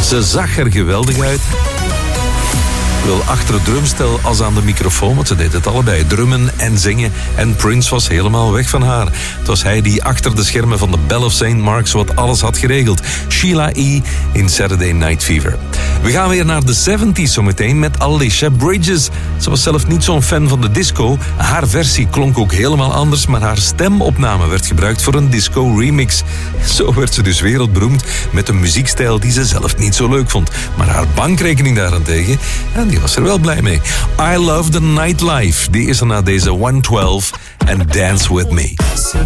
Ze zag er geweldig uit. Wel achter het drumstel als aan de microfoon, want ze deed het allebei. Drummen en zingen. En Prince was helemaal weg van haar. Het was hij die achter de schermen van de Belle of St. Mark's wat alles had geregeld. Sheila E. in Saturday Night Fever. We gaan weer naar de 70s zometeen met Alicia Bridges. Ze was zelf niet zo'n fan van de disco. Haar versie klonk ook helemaal anders, maar haar stemopname werd gebruikt voor een disco remix. Zo werd ze dus wereldberoemd met een muziekstijl die ze zelf niet zo leuk vond. Maar haar bankrekening daarentegen, en die was er wel blij mee. I Love the Nightlife, die is er na deze 112 en Dance With Me.